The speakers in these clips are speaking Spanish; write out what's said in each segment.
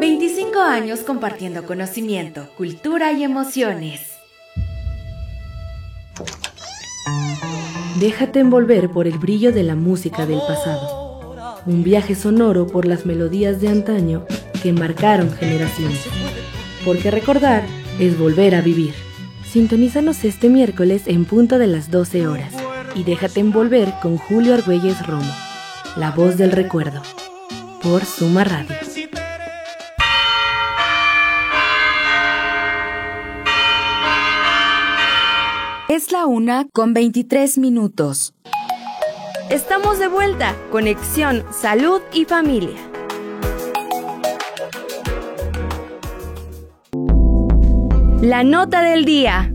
25 años compartiendo conocimiento, cultura y emociones. Déjate envolver por el brillo de la música del pasado. Un viaje sonoro por las melodías de antaño que marcaron generaciones. Porque recordar es volver a vivir. Sintonízanos este miércoles en punto de las 12 horas. Y déjate envolver con Julio Argüelles Romo, la voz del recuerdo, por Suma Radio. Es la 1:23. Estamos de vuelta. Conexión, salud y familia. La nota del día.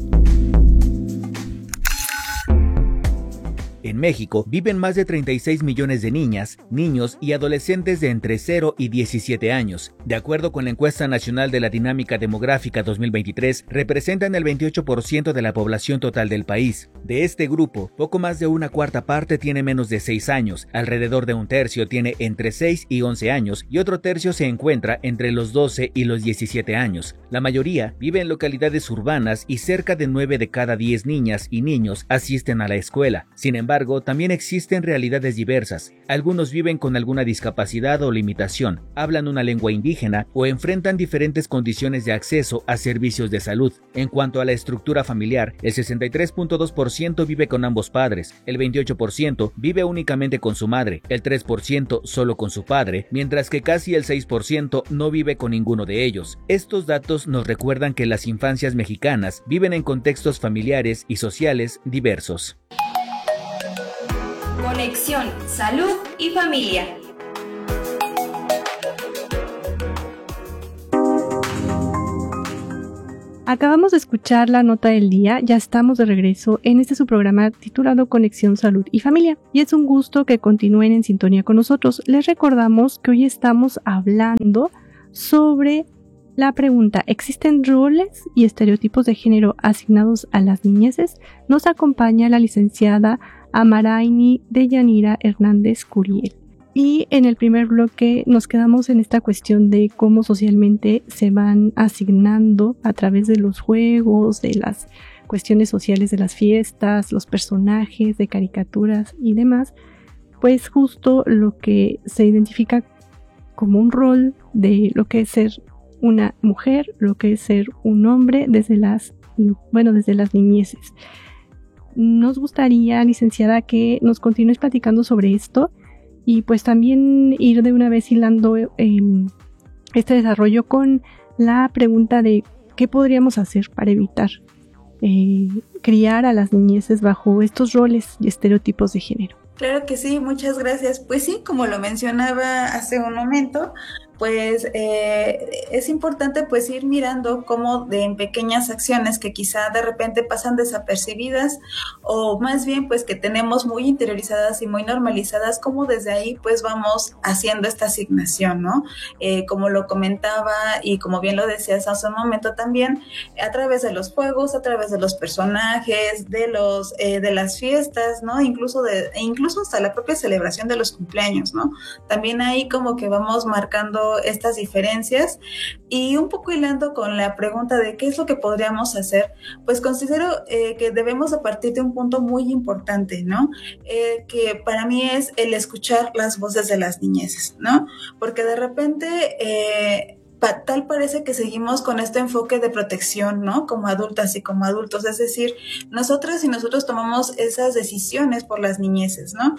En México viven más de 36 millones de niñas, niños y adolescentes de entre 0 y 17 años. De acuerdo con la Encuesta Nacional de la Dinámica Demográfica 2023, representan el 28% de la población total del país. De este grupo, poco más de una cuarta parte tiene menos de 6 años, alrededor de un tercio tiene entre 6 y 11 años y otro tercio se encuentra entre los 12 y los 17 años. La mayoría vive en localidades urbanas y cerca de 9 de cada 10 niñas y niños asisten a la escuela. Sin embargo, también existen realidades diversas. Algunos viven con alguna discapacidad o limitación, hablan una lengua indígena o enfrentan diferentes condiciones de acceso a servicios de salud. En cuanto a la estructura familiar, el 63.2% vive con ambos padres, el 28% vive únicamente con su madre, el 3% solo con su padre, mientras que casi el 6% no vive con ninguno de ellos. Estos datos nos recuerdan que las infancias mexicanas viven en contextos familiares y sociales diversos. Conexión, salud y familia. Acabamos de escuchar la nota del día, ya estamos de regreso en su programa titulado Conexión, Salud y Familia, y es un gusto que continúen en sintonía con nosotros. Les recordamos que hoy estamos hablando sobre la pregunta: ¿existen roles y estereotipos de género asignados a las niñeces? Nos acompaña la licenciada Amaraini Deyanira Hernández Curiel. Y en el primer bloque nos quedamos en esta cuestión de cómo socialmente se van asignando a través de los juegos, de las cuestiones sociales de las fiestas, los personajes de caricaturas y demás, pues justo lo que se identifica como un rol de lo que es ser una mujer, lo que es ser un hombre desde las niñeces. Nos gustaría, licenciada, que nos continúes platicando sobre esto y pues también ir de una vez hilando este desarrollo con la pregunta de qué podríamos hacer para evitar criar a las niñeces bajo estos roles y estereotipos de género. Claro que sí, muchas gracias. Pues sí, como lo mencionaba hace un momento, pues es importante pues ir mirando cómo en pequeñas acciones que quizá de repente pasan desapercibidas o más bien pues que tenemos muy interiorizadas y muy normalizadas, cómo desde ahí pues vamos haciendo esta asignación, ¿no? Como lo comentaba y como bien lo decías hace un momento también, a través de los juegos, a través de los personajes, de las fiestas, ¿no? Incluso hasta la propia celebración de los cumpleaños, ¿no? También ahí como que vamos marcando estas diferencias y un poco hilando con la pregunta de qué es lo que podríamos hacer, pues considero que debemos a partir de un punto muy importante, ¿no? Que para mí es el escuchar las voces de las niñeces, ¿no? Porque de repente tal parece que seguimos con este enfoque de protección, ¿no? Como adultas y como adultos, es decir, nosotras y nosotros tomamos esas decisiones por las niñeces, ¿no?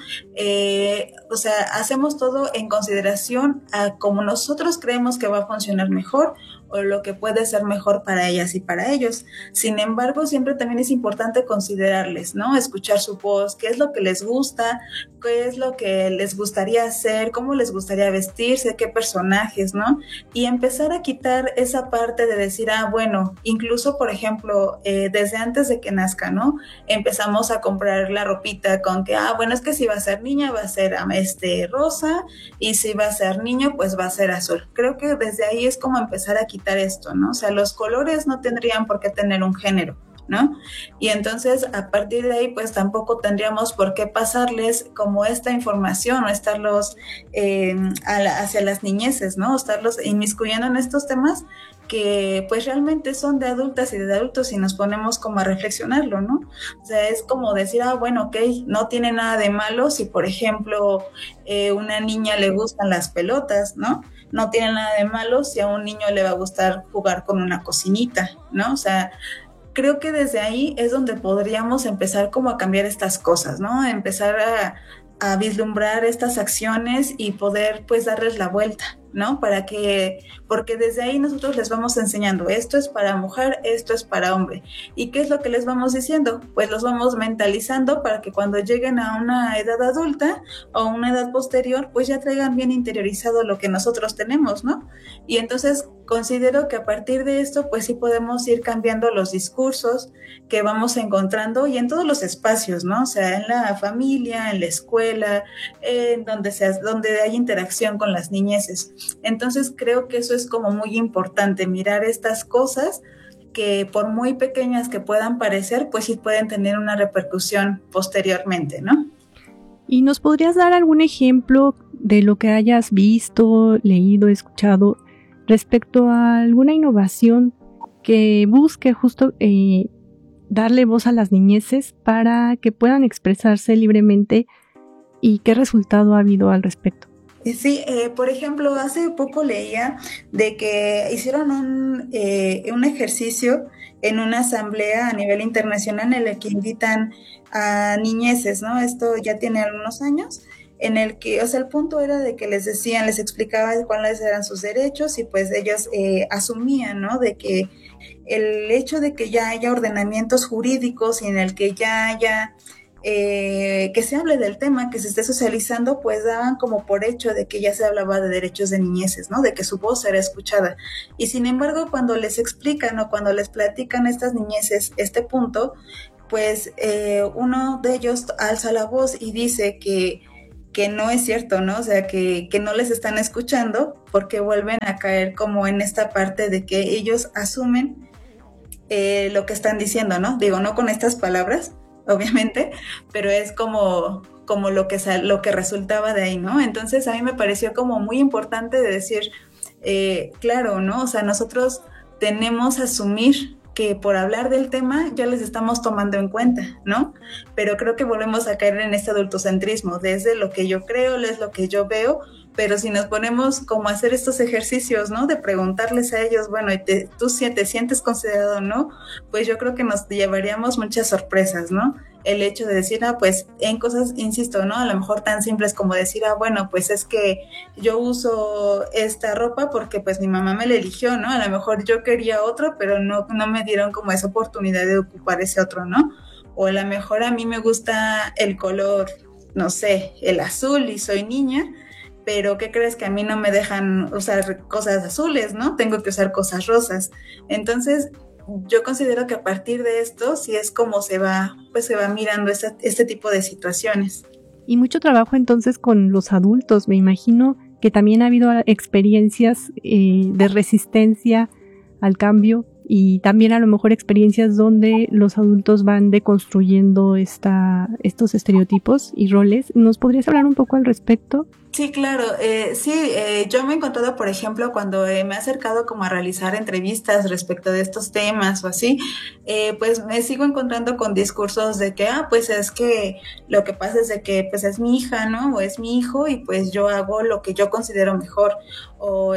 Hacemos todo en consideración a cómo nosotros creemos que va a funcionar mejor o lo que puede ser mejor para ellas y para ellos. Sin embargo, siempre también es importante considerarles, ¿no? Escuchar su voz, qué es lo que les gusta, qué es lo que les gustaría hacer, cómo les gustaría vestirse, qué personajes, ¿no? Y empezar a quitar esa parte de decir, bueno, incluso, por ejemplo, desde antes de que nazca, ¿no? Empezamos a comprar la ropita con que, bueno, es que si va a ser niña va a ser rosa y si va a ser niño, pues va a ser azul. Creo que desde ahí es como empezar a quitar esto, ¿no? O sea, los colores no tendrían por qué tener un género. ¿no? Y entonces a partir de ahí pues tampoco tendríamos por qué pasarles como esta información o estarlos hacia las niñeces, ¿no? O estarlos inmiscuyendo en estos temas que pues realmente son de adultas y de adultos y nos ponemos como a reflexionarlo, ¿no? O sea, es como decir, bueno, ok, no tiene nada de malo si, por ejemplo, una niña le gustan las pelotas, ¿no? No tiene nada de malo si a un niño le va a gustar jugar con una cocinita, ¿no? O sea, creo que desde ahí es donde podríamos empezar como a cambiar estas cosas, ¿no? A empezar a vislumbrar estas acciones y poder pues darles la vuelta, ¿no? Porque desde ahí nosotros les vamos enseñando, esto es para mujer, esto es para hombre. ¿Y qué es lo que les vamos diciendo? Pues los vamos mentalizando para que cuando lleguen a una edad adulta o una edad posterior, pues ya traigan bien interiorizado lo que nosotros tenemos, ¿no? Y entonces considero que a partir de esto, pues sí podemos ir cambiando los discursos que vamos encontrando y en todos los espacios, ¿no? O sea, en la familia, en la escuela, en donde hay interacción con las niñeces. Entonces creo que eso es como muy importante, mirar estas cosas que por muy pequeñas que puedan parecer, pues sí pueden tener una repercusión posteriormente, ¿no? ¿Y nos podrías dar algún ejemplo de lo que hayas visto, leído, escuchado respecto a alguna innovación que busque justo darle voz a las niñeces para que puedan expresarse libremente y qué resultado ha habido al respecto? Sí, por ejemplo, hace poco leía de que hicieron un ejercicio en una asamblea a nivel internacional en el que invitan a niñeces, ¿no? Esto ya tiene algunos años, en el que, o sea, el punto era de que les explicaba cuáles eran sus derechos y pues ellos asumían, ¿no? De que el hecho de que ya haya ordenamientos jurídicos y en el que ya haya que se hable del tema, que se esté socializando, pues daban como por hecho de que ya se hablaba de derechos de niñeces, ¿no? De que su voz era escuchada. Y sin embargo, cuando les explican o cuando les platican a estas niñeces este punto, pues uno de ellos alza la voz y dice que no es cierto, ¿no? O sea, que no les están escuchando porque vuelven a caer como en esta parte de que ellos asumen lo que están diciendo, ¿no? Digo, no con estas palabras, obviamente, pero es como lo que resultaba de ahí, ¿no? Entonces a mí me pareció como muy importante de decir, claro, ¿no? O sea, nosotros tenemos que asumir que por hablar del tema ya les estamos tomando en cuenta, ¿no? Pero creo que volvemos a caer en este adultocentrismo, desde lo que yo creo, es lo que yo veo, pero si nos ponemos como a hacer estos ejercicios, ¿no? De preguntarles a ellos, bueno, ¿tú si te sientes considerado o no? Pues yo creo que nos llevaríamos muchas sorpresas, ¿no? El hecho de decir, pues en cosas, insisto, ¿no? A lo mejor tan simples como decir, bueno, pues es que yo uso esta ropa porque pues mi mamá me la eligió, ¿no? A lo mejor yo quería otro, pero no me dieron como esa oportunidad de ocupar ese otro, ¿no? O a lo mejor a mí me gusta el color, no sé, el azul y soy niña, pero ¿qué crees? Que a mí no me dejan usar cosas azules, ¿no? Tengo que usar cosas rosas. Entonces, yo considero que a partir de esto sí es como se va mirando este tipo de situaciones. Y mucho trabajo entonces con los adultos. Me imagino que también ha habido experiencias de resistencia al cambio y también a lo mejor experiencias donde los adultos van deconstruyendo estos estereotipos y roles. ¿Nos podrías hablar un poco al respecto? Sí, claro. Yo me he encontrado, por ejemplo, cuando me he acercado como a realizar entrevistas respecto de estos temas o así, pues me sigo encontrando con discursos de que, pues es que lo que pasa es de que pues es mi hija, ¿no? O es mi hijo y pues yo hago lo que yo considero mejor. O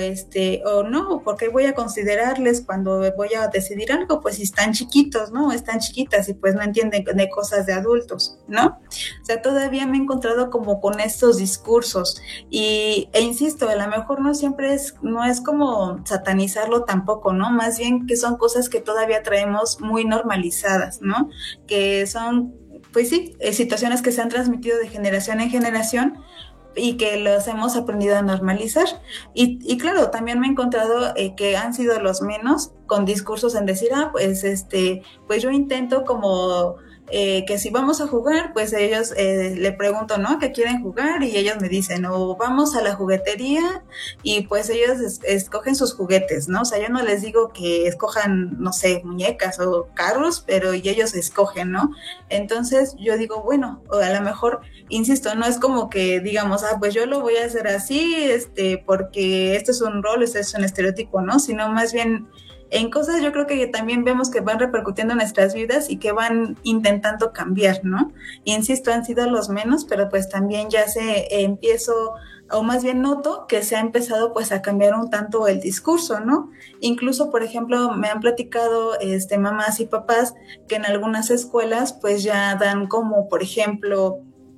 no, ¿por qué voy a considerarles cuando voy a decidir algo? Pues si están chiquitos, ¿no? Están chiquitas y pues no entienden de cosas de adultos, ¿no? O sea, todavía me he encontrado como con estos discursos e insisto, a lo mejor no es como satanizarlo tampoco, ¿no? Más bien que son cosas que todavía traemos muy normalizadas, ¿no? Que son, pues sí, situaciones que se han transmitido de generación en generación y que los hemos aprendido a normalizar. Y claro, también me he encontrado que han sido los menos con discursos en decir, pues yo intento como que si vamos a jugar, pues ellos le pregunto, ¿no? ¿Qué quieren jugar? Y ellos me dicen, o vamos a la juguetería, y pues ellos escogen sus juguetes, ¿no? O sea, yo no les digo que escojan, no sé, muñecas o carros, pero y ellos escogen, ¿no? Entonces yo digo, bueno, o a lo mejor, insisto, no es como que digamos, pues yo lo voy a hacer así, porque esto es un rol, esto es un estereotipo, ¿no? Sino más bien en cosas yo creo que también vemos que van repercutiendo en nuestras vidas y que van intentando cambiar, ¿no? Insisto, han sido los menos, pero pues también ya empiezo, o más bien noto que se ha empezado pues a cambiar un tanto el discurso, ¿no? Incluso, por ejemplo, me han platicado mamás y papás que en algunas escuelas pues ya dan como, por ejemplo,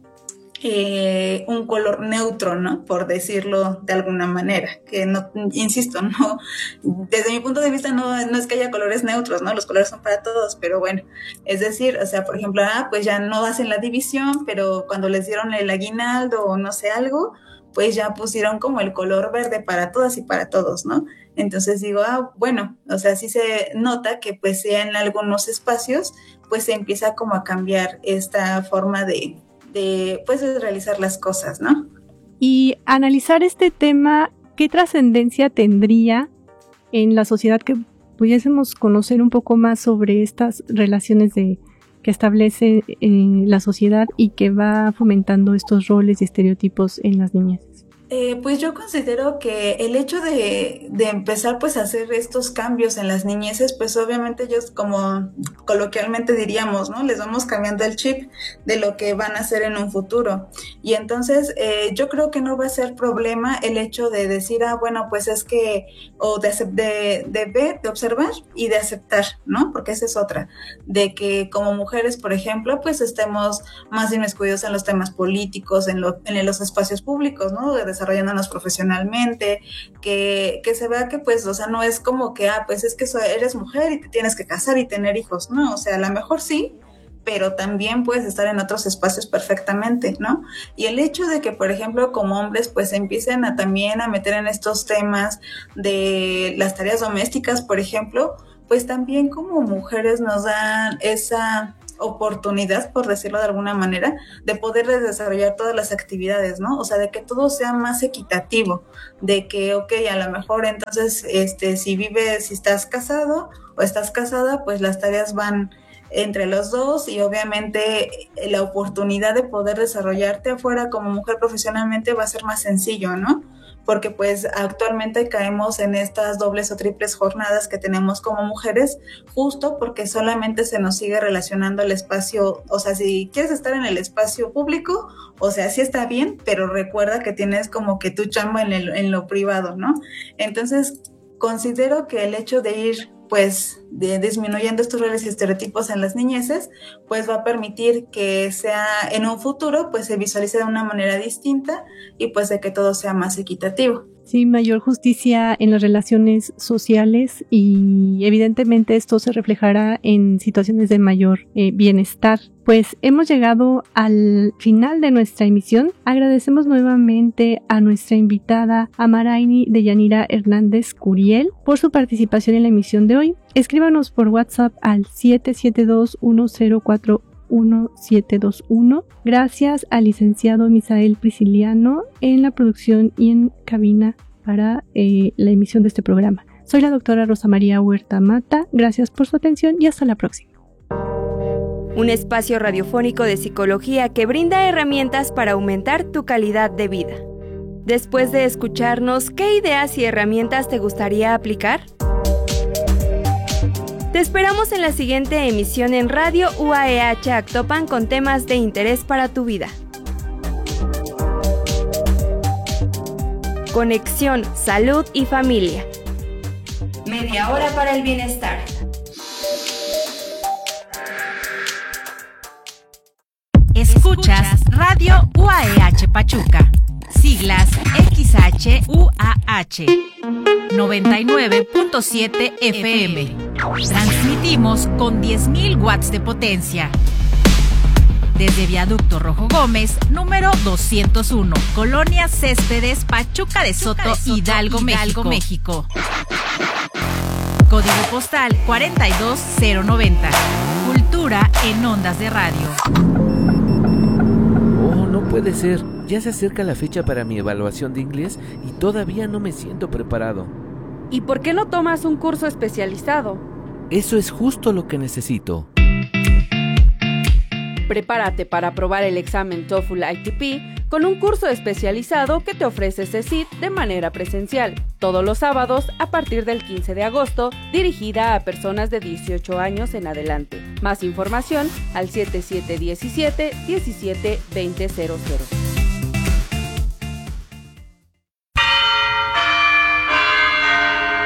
un color neutro, ¿no? Por decirlo de alguna manera, que no, insisto, no, desde mi punto de vista no es que haya colores neutros, ¿no? Los colores son para todos, pero bueno, es decir, o sea, por ejemplo, pues ya no hacen la división, pero cuando les dieron el aguinaldo o no sé algo, pues ya pusieron como el color verde para todas y para todos, ¿no? Entonces digo, bueno, o sea, sí se nota que pues sea en algunos espacios, pues se empieza como a cambiar esta forma de realizar las cosas, ¿no? Y analizar este tema, ¿qué trascendencia tendría en la sociedad que pudiésemos conocer un poco más sobre estas relaciones que establece la sociedad y que va fomentando estos roles y estereotipos en las niñas? Pues yo considero que el hecho de empezar pues a hacer estos cambios en las niñeces, pues obviamente ellos, como coloquialmente diríamos, ¿no? Les vamos cambiando el chip de lo que van a hacer en un futuro. Y entonces yo creo que no va a ser problema el hecho de decir, bueno, pues es que, o de ver, de observar y de aceptar, ¿no? Porque esa es otra, de que como mujeres, por ejemplo, pues estemos más inmiscuidos en los temas políticos, en los espacios públicos, ¿no? Desarrollándonos profesionalmente, que se vea que pues, o sea, no es como que, pues es que eres mujer y te tienes que casar y tener hijos, ¿no? O sea, a lo mejor sí, pero también puedes estar en otros espacios perfectamente, ¿no? Y el hecho de que, por ejemplo, como hombres, pues empiecen también a meter en estos temas de las tareas domésticas, por ejemplo, pues también como mujeres nos dan esa oportunidad, por decirlo de alguna manera, de poder desarrollar todas las actividades, ¿no? O sea, de que todo sea más equitativo, de que, a lo mejor entonces, si estás casado o estás casada, pues las tareas van entre los dos y obviamente la oportunidad de poder desarrollarte afuera como mujer profesionalmente va a ser más sencillo, ¿no? Porque pues actualmente caemos en estas dobles o triples jornadas que tenemos como mujeres, justo porque solamente se nos sigue relacionando el espacio, o sea, si quieres estar en el espacio público, o sea, sí está bien, pero recuerda que tienes como que tu chamba en lo privado, ¿no? Entonces, considero que el hecho de ir pues disminuyendo estos roles y estereotipos en las niñeces, pues va a permitir que sea en un futuro, pues se visualice de una manera distinta y pues de que todo sea más equitativo. Sí, mayor justicia en las relaciones sociales y evidentemente esto se reflejará en situaciones de mayor bienestar. Pues hemos llegado al final de nuestra emisión. Agradecemos nuevamente a nuestra invitada Amaraini Deyanira Hernández Curiel por su participación en la emisión de hoy. Escríbanos por WhatsApp al 772-1041-1721. Gracias al licenciado Misael Prisciliano en la producción y en cabina para la emisión de este programa. Soy la doctora Rosa María Huerta Mata. Gracias por su atención y hasta la próxima. Un espacio radiofónico de psicología que brinda herramientas para aumentar tu calidad de vida. Después de escucharnos, ¿qué ideas y herramientas te gustaría aplicar? Te esperamos en la siguiente emisión en Radio UAEH Actopan con temas de interés para tu vida. Conexión, salud y familia. Media hora para el bienestar. Escuchas Radio UAEH Pachuca, siglas XHUAH, 99.7 FM. Transmitimos con 10.000 watts de potencia. Desde Viaducto Rojo Gómez, número 201, Colonia Céspedes, Pachuca de Soto, Hidalgo, México. Código postal 42090. Cultura literatura en Ondas de Radio. Oh, no puede ser. Ya se acerca la fecha para mi evaluación de inglés y todavía no me siento preparado. ¿Y por qué no tomas un curso especializado? Eso es justo lo que necesito. Prepárate para aprobar el examen TOEFL ITP con un curso especializado que te ofrece CECIT de manera presencial, todos los sábados a partir del 15 de agosto, dirigida a personas de 18 años en adelante. Más información al 7717-172000.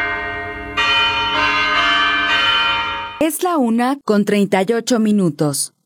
Es la 1:38.